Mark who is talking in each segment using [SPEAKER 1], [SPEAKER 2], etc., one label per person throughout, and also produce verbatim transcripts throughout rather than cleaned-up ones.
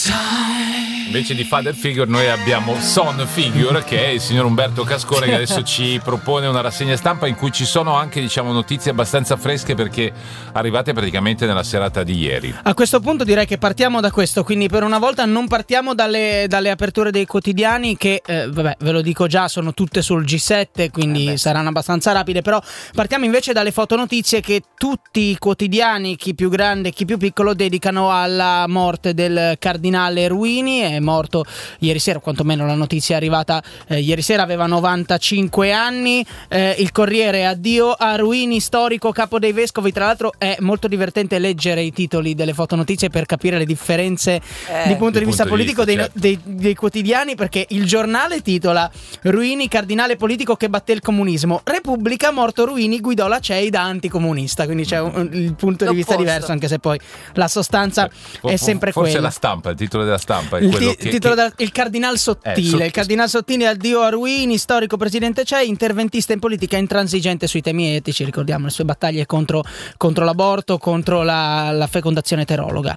[SPEAKER 1] Invece di father figure noi abbiamo son figure, che è il signor Umberto Cascore, che adesso ci propone una rassegna stampa in cui ci sono anche, diciamo, notizie abbastanza fresche, perché arrivate praticamente nella serata di ieri.
[SPEAKER 2] A questo punto direi che partiamo da questo, quindi per una volta non partiamo dalle, dalle aperture dei quotidiani che, eh, vabbè, ve lo dico già, sono tutte sul G sette, quindi eh saranno abbastanza rapide, però partiamo invece dalle fotonotizie che tutti i quotidiani, chi più grande chi più piccolo, dedicano alla morte del cardinale Ruini. È morto ieri sera, quantomeno la notizia è arrivata eh, ieri sera, aveva novantacinque anni. Eh, il Corriere: addio a Ruini, storico capo dei vescovi. Tra l'altro è molto divertente leggere i titoli delle fotonotizie per capire le differenze eh, di punto di, di vista punto politico di vista, dei, certo. dei, dei quotidiani, perché il Giornale titola: Ruini, cardinale politico che batté il comunismo. Repubblica: morto Ruini, guidò la C E I da anticomunista. Quindi c'è un, un, il punto di vista diverso, anche se poi la sostanza eh, è sempre
[SPEAKER 1] forse
[SPEAKER 2] quella.
[SPEAKER 1] La stampa, il titolo della stampa è
[SPEAKER 2] il
[SPEAKER 1] quello
[SPEAKER 2] ti,
[SPEAKER 1] che,
[SPEAKER 2] titolo
[SPEAKER 1] che...
[SPEAKER 2] Da, il cardinal Sottile
[SPEAKER 1] eh, sott...
[SPEAKER 2] il cardinal Sottile: addio a Ruini, storico presidente C E I, interventista in politica, intransigente sui temi etici. Ricordiamo le sue battaglie contro, contro l'aborto, contro la, la fecondazione eterologa.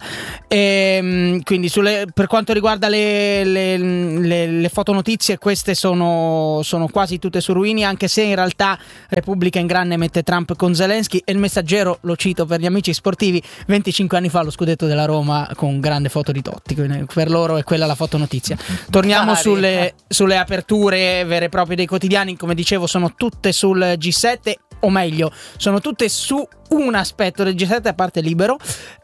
[SPEAKER 2] E, quindi sulle, per quanto riguarda le, le, le, le fotonotizie, queste sono, sono quasi tutte su Ruini, anche se in realtà Repubblica in grande mette Trump con Zelensky, e il Messaggero, lo cito per gli amici sportivi: venticinque anni fa lo scudetto della Roma, con grande foto di Totti. Quindi per loro è quella la fotonotizia. Torniamo sulle, sulle aperture vere e proprie dei quotidiani. Come dicevo, sono tutte sul G sette, o meglio, sono tutte su un aspetto del G sette, a parte Libero.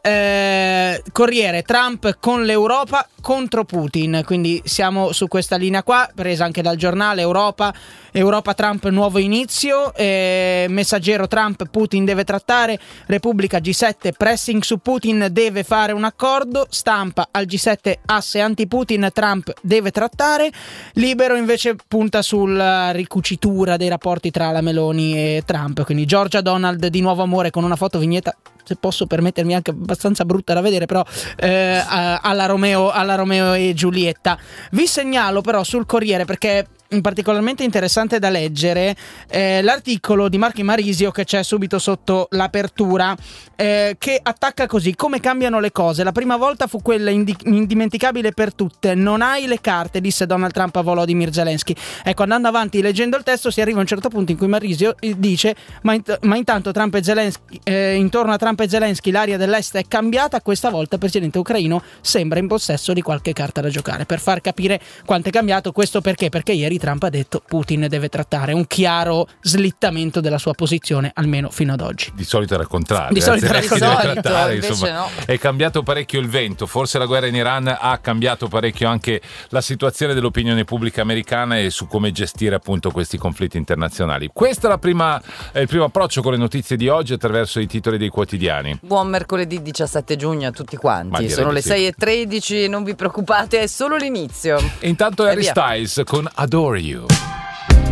[SPEAKER 2] eh, Corriere: Trump con l'Europa contro Putin. Quindi siamo su questa linea qua, presa anche dal Giornale. Europa, Europa Trump nuovo inizio. eh, Messaggero: Trump, Putin deve trattare. Repubblica: G sette, pressing su Putin, deve fare un accordo. Stampa: al G sette asse anti-Putin, Trump deve trattare. Libero invece punta sulla ricucitura dei rapporti tra la Meloni e Trump. Quindi Giorgia Donald di nuovo amore, con una foto vignetta, se posso permettermi, anche abbastanza brutta da vedere, però eh, alla Romeo, alla Romeo e Giulietta. Vi segnalo però sul Corriere, perché particolarmente interessante da leggere, eh, l'articolo di Marco Marisio che c'è subito sotto l'apertura, eh, che attacca così: come cambiano le cose. La prima volta fu quella indi- indimenticabile per tutte. Non hai le carte, disse Donald Trump a Volodymyr Zelensky. Ecco, andando avanti leggendo il testo si arriva a un certo punto in cui Marisio dice: ma, int- ma intanto Trump e Zelensky, eh, intorno a Trump e Zelensky l'area dell'est è cambiata. Questa volta il presidente ucraino sembra in possesso di qualche carta da giocare, per far capire quanto è cambiato. Questo perché? Perché ieri Trump ha detto: Putin deve trattare. Un chiaro slittamento della sua posizione, almeno fino ad oggi.
[SPEAKER 1] Di solito era il contrario.
[SPEAKER 2] Di solito era il contrario.
[SPEAKER 1] Trattare, insomma, no. È cambiato parecchio il vento. Forse la guerra in Iran ha cambiato parecchio anche la situazione dell'opinione pubblica americana e su come gestire appunto questi conflitti internazionali. Questa è la prima, è il primo approccio con le notizie di oggi attraverso i titoli dei quotidiani.
[SPEAKER 3] Buon mercoledì diciassette giugno a tutti quanti. Sono le
[SPEAKER 1] sì.
[SPEAKER 3] sei e tredici, non vi preoccupate, è solo l'inizio.
[SPEAKER 1] E intanto Harry Styles con Adore You.